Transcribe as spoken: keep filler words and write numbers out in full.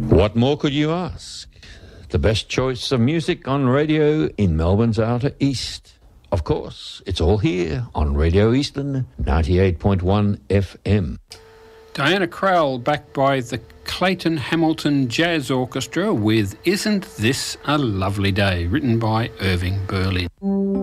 What more could you ask? The best choice of music on radio in Melbourne's Outer East. Of course, it's all here on Radio Eastern ninety-eight point one F M. Diana Krall, backed by the Clayton Hamilton Jazz Orchestra with Isn't This a Lovely Day, written by Irving Berlin.